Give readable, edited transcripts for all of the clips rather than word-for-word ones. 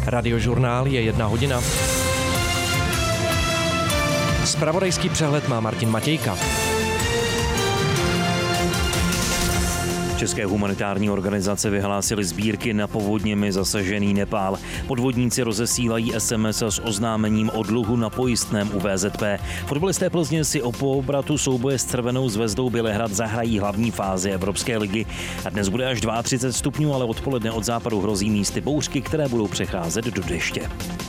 Radiožurnál je 1 hodina. Zpravodajský přehled má Martin Matějka. České humanitární organizace vyhlásily sbírky na povodněmi zasažený Nepál. Podvodníci rozesílají SMS s oznámením o dluhu na pojistném u VZP. Fotbalisté Plzně si o poobratu souboje s Crvenou zvezdou Bělehrad zahrají hlavní fázi Evropské ligy. A dnes bude až 32 stupňů, ale odpoledne od západu hrozí místy bouřky, které budou přecházet do deště.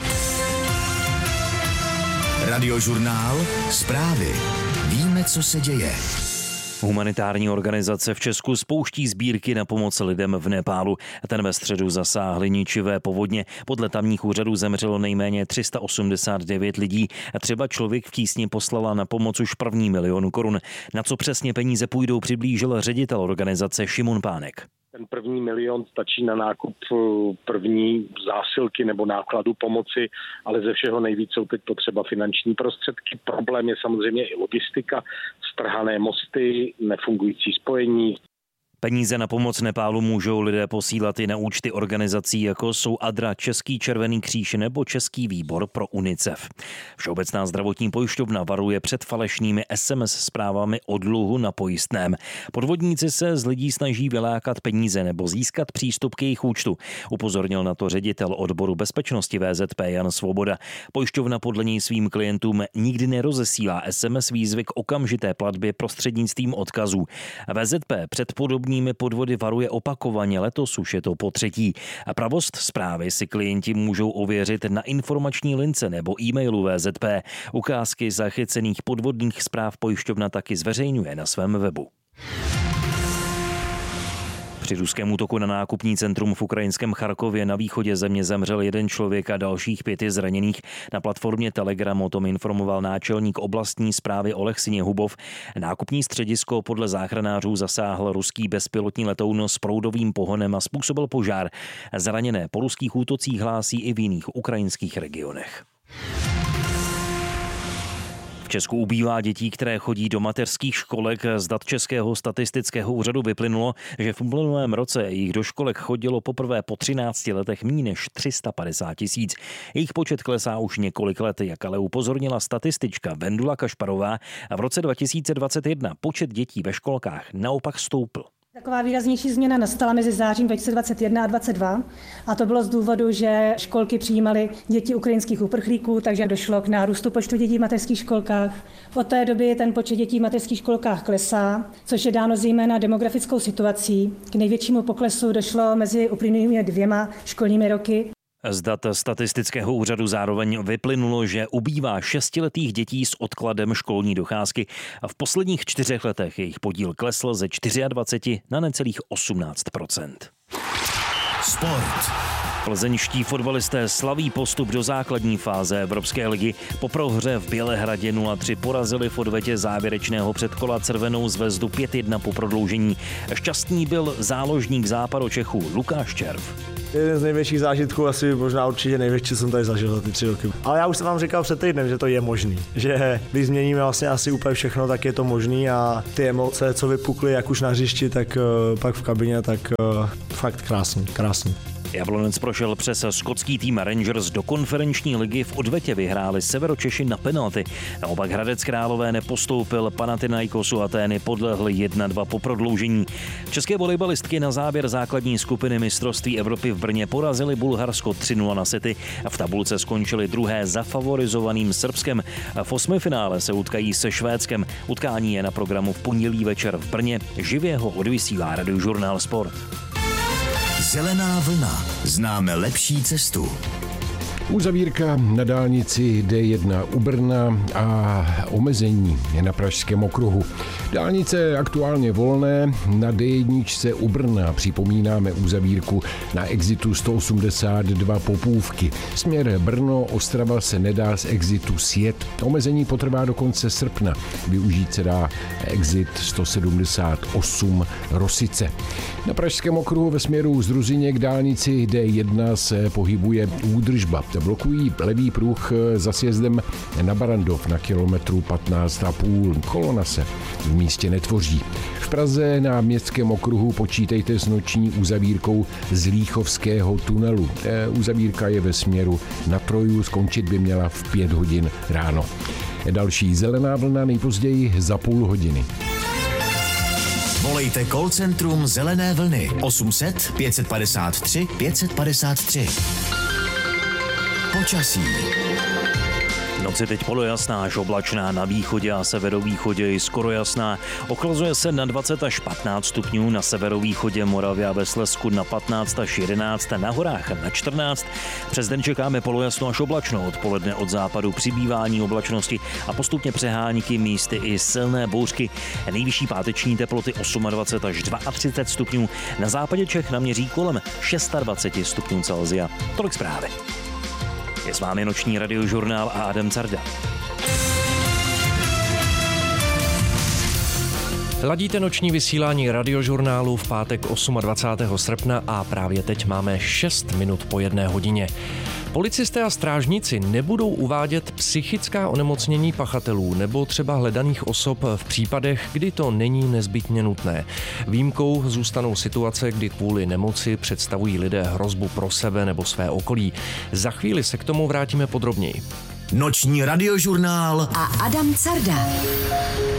Radiožurnál, zprávy. Víme, co se děje. Humanitární organizace v Česku spouští sbírky na pomoc lidem v Nepálu. Ten ve středu zasáhly ničivé povodně. Podle tamních úřadů zemřelo nejméně 389 lidí. A třeba Člověk v tísni poslala na pomoc už 1 milion korun. Na co přesně peníze půjdou, přiblížil ředitel organizace Šimon Pánek. Ten 1 milion stačí na nákup první zásilky nebo nákladu pomoci, ale ze všeho nejvíc jsou teď potřeba finanční prostředky. Problém je samozřejmě i logistika, strhané mosty, nefungující spojení. Peníze na pomoc Nepálu můžou lidé posílat i na účty organizací, jako jsou ADRA, Český červený kříž nebo Český výbor pro UNICEF. Všeobecná zdravotní pojišťovna varuje před falešnými SMS zprávami o dluhu na pojistném. Podvodníci se z lidí snaží vylákat peníze nebo získat přístup k jejich účtu. Upozornil na to ředitel odboru bezpečnosti VZP Jan Svoboda. Pojišťovna podle něj svým klientům nikdy nerozesílá SMS výzvy k okamžité platbě prostřednictvím odkazů. VZP před podobnými podvody varuje opakovaně, letos už je to po 3. A pravost zprávy si klienti můžou ověřit na informační lince nebo e-mailu VZP. Ukázky zachycených podvodných zpráv pojišťovna taky zveřejňuje na svém webu. Při ruském útoku na nákupní centrum v ukrajinském Charkově na východě země zemřel 1 člověk a dalších 5 zraněných. Na platformě Telegram o tom informoval náčelník oblastní správy Oleh Siněhubov. Nákupní středisko podle záchranářů zasáhl ruský bezpilotní letoun s proudovým pohonem a způsobil požár. Zraněné po ruských útocích hlásí i v jiných ukrajinských regionech. V Česku ubývá dětí, které chodí do mateřských školek. Z dat Českého statistického úřadu vyplynulo, že v uplynulém roce jich do školek chodilo poprvé po 13 letech méně než 350 000. Jejich počet klesá už několik let, jak ale upozornila statistička Vendula Kašparová. A v roce 2021 počet dětí ve školkách naopak stoupl. Taková výraznější změna nastala mezi zářím 2021 a 2022 a to bylo z důvodu, že školky přijímaly děti ukrajinských uprchlíků, takže došlo k nárůstu počtu dětí v mateřských školkách. Od té doby ten počet dětí v mateřských školkách klesá, což je dáno zejména demografickou situací. K největšímu poklesu došlo mezi uplynulými 2 školními roky. Z dat statistického úřadu zároveň vyplynulo, že ubývá 6letých dětí s odkladem školní docházky a v posledních 4 letech jejich podíl klesl ze 24 na necelých 18%. Sport. Plzeňští fotbalisté slaví postup do základní fáze Evropské ligy. Po prohře v Bělehradě 0-3 porazili v odvetě závěrečného předkola Crvenou zvezdu 5-1 po prodloužení. Šťastný byl záložník Západočechů Lukáš Červ. Jeden z největších zážitků, asi možná určitě největší, co jsem tady zažil za ty 3 roky. Ale já už jsem vám říkal před týdnem, že to je možný. Že když změníme vlastně asi úplně všechno, tak je to možný a ty emoce, co vypukly, jak už na hřišti, tak pak v kabině, tak fakt krásný. Jablonec prošel přes skotský tým Rangers do konferenční ligy, v odvetě vyhráli Severočeši na penalty. Naopak Hradec Králové nepostoupil, Panathinaikosu Atény podlehli 1-2 po prodloužení. České volejbalistky na závěr základní skupiny mistrovství Evropy v Brně porazili Bulharsko 3-0 na sety a v tabulce skončili druhé za favorizovaným Srbskem. V 8. finále se utkají se Švédskem. Utkání je na programu v pondělí večer v Brně. Živě ho odvysílá Radiožurnál Sport. Zelená vlna. Známe lepší cestu. Uzavírka na dálnici D1 u Brna a omezení je na Pražském okruhu. Dálnice je aktuálně volné, na D1 u Brna připomínáme uzavírku na exitu 182 Popůvky. Směr Brno-Ostrava se nedá z exitu sjet. Omezení potrvá do konce srpna. Využít se dá exit 178 Rosice. Na Pražském okruhu ve směru z Ruzyně k dálnici D1 se pohybuje údržba. blokují levý pruh za sjezdem na Barrandov na kilometru 15,5. Kolona se v místě netvoří. V Praze na Městském okruhu počítejte s noční uzavírkou z Líchovského tunelu. Uzavírka je ve směru na Troju, skončit by měla v 5 hodin ráno. Další zelená vlna nejpozději za půl hodiny. Volejte call centrum Zelené vlny 800 553 553. Počasí. Noc je teď polojasná až oblačná, na východě a severovýchodě i skoro jasná. Ochlazuje se na 20 až 15 stupňů, na severovýchodě Moravě a ve Slezsku na 15 až 11, na horách na 14. Přes den čekáme polojasno až oblačno, odpoledne od západu přibývání oblačnosti a postupně přehánky, místy i silné bouřky. Nejvyšší páteční teploty 28 až 32 stupňů, na západě Čech naměří kolem 26 stupňů Celsia. Tolik zprávy. Je s vámi noční radiožurnál a Adam Carda. Ladíte noční vysílání radiožurnálu v pátek 28. srpna a právě teď máme 6 minut po 1 hodině. Policisté a strážníci nebudou uvádět psychická onemocnění pachatelů nebo třeba hledaných osob v případech, kdy to není nezbytně nutné. Výjimkou zůstanou situace, kdy kvůli nemoci představují lidé hrozbu pro sebe nebo své okolí. Za chvíli se k tomu vrátíme podrobněji. Noční radiožurnál a Adam Carda.